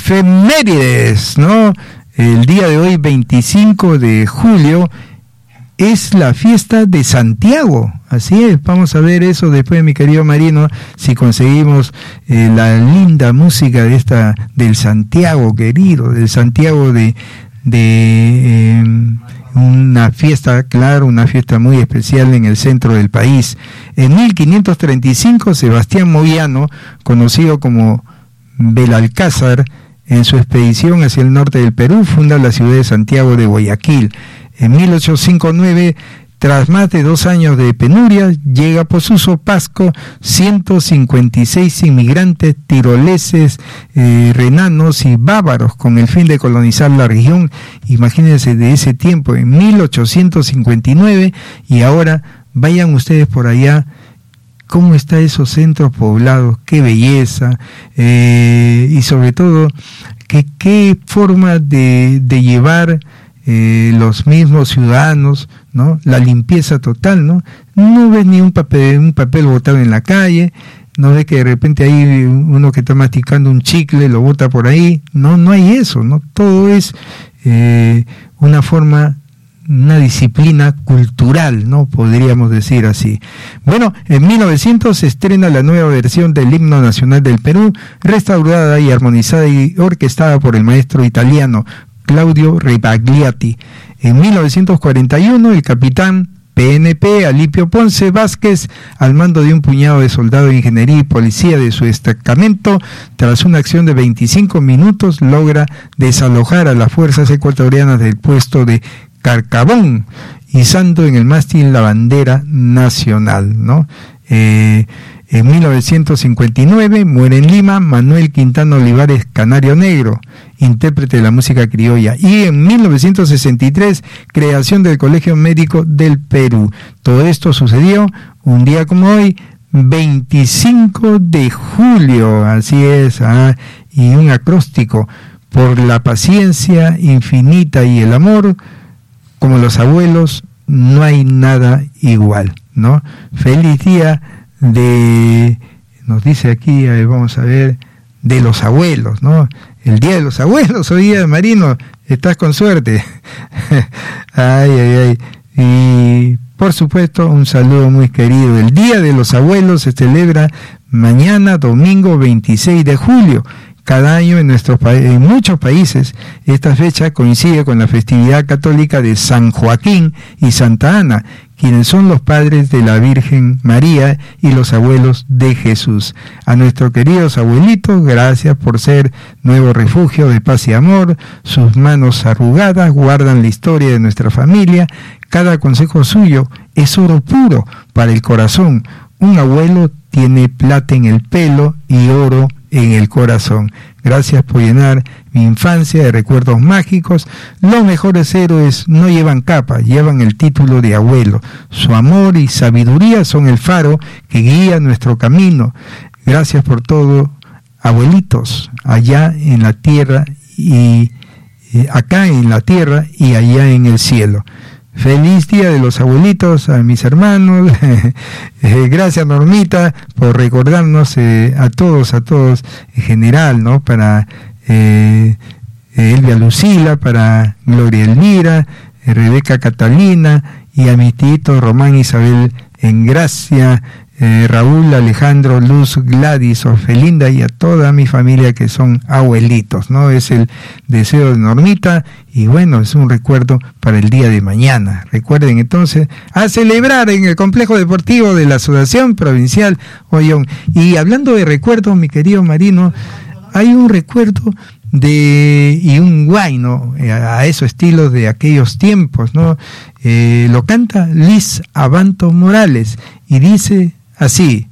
efemérides, ¿no? El día de hoy, 25 de julio, es la fiesta de Santiago. Así es, vamos a ver eso después, mi querido Marino, si conseguimos la linda música del Santiago querido, del Santiago de una fiesta, claro, una fiesta muy especial en el centro del país. En 1535, Sebastián Moyano, conocido como Belalcázar, en su expedición hacia el norte del Perú, funda la ciudad de Santiago de Guayaquil. En 1859, tras más de 2 años de penuria, llega a Posuso, Pasco, 156 inmigrantes tiroleses, renanos y bávaros con el fin de colonizar la región. Imagínense de ese tiempo, en 1859, y ahora vayan ustedes por allá, cómo están esos centros poblados, qué belleza, y sobre todo, qué forma de llevar los mismos ciudadanos, ¿no? La limpieza total, ¿no? No ves ni un papel botado en la calle, no ves que de repente hay uno que está masticando un chicle, lo bota por ahí, no hay eso, ¿no? Todo es una disciplina cultural, ¿no? Podríamos decir así. Bueno, en 1900 se estrena la nueva versión del himno nacional del Perú, restaurada y armonizada y orquestada por el maestro italiano Claudio Rebagliati. En 1941, el capitán PNP Alipio Ponce Vázquez, al mando de un puñado de soldados de ingeniería y policía de su destacamento, tras una acción de 25 minutos, logra desalojar a las fuerzas ecuatorianas del puesto de Carcabón, izando en el mástil la bandera nacional, ¿no? En 1959 muere en Lima Manuel Quintana Olivares Canario Negro, intérprete de la música criolla, y en 1963 creación del Colegio Médico del Perú. Todo esto sucedió un día como hoy, 25 de julio, así es, y un acróstico: por la paciencia infinita y el amor, como los abuelos, no hay nada igual, ¿no? Feliz día nos dice aquí, vamos a ver, de los abuelos, ¿no? El día de los abuelos, hoy día, Marino, estás con suerte. Ay. Y por supuesto, un saludo muy querido. El día de los abuelos se celebra mañana, domingo 26 de julio. Cada año en muchos países esta fecha coincide con la festividad católica de San Joaquín y Santa Ana, quienes son los padres de la Virgen María y los abuelos de Jesús. A nuestros queridos abuelitos, gracias por ser nuevo refugio de paz y amor. Sus manos arrugadas guardan la historia de nuestra familia. Cada consejo suyo es oro puro para el corazón. Un abuelo tiene plata en el pelo y oro en el corazón. Gracias por llenar mi infancia de recuerdos mágicos. Los mejores héroes no llevan capa, llevan el título de abuelo. Su amor y sabiduría son el faro que guía nuestro camino. Gracias por todo, abuelitos, allá en la tierra y acá en la tierra y allá en el cielo. Feliz día de los abuelitos a mis hermanos. Gracias, Normita, por recordarnos a todos en general, ¿no? Para Elvia Lucila, para Gloria Elvira, Rebeca Catalina, y a mi tito Román Isabel en Gracia, Raúl, Alejandro, Luz, Gladys, Orfelinda, y a toda mi familia que son abuelitos, ¿no? Es el deseo de Normita, y bueno, es un recuerdo para el día de mañana. Recuerden entonces a celebrar en el complejo deportivo de la Asociación Provincial Ollón. Y hablando de recuerdos, mi querido Marino, hay un recuerdo y un guay, ¿no? A esos estilos de aquellos tiempos, ¿no? Lo canta Liz Abanto Morales y dice así: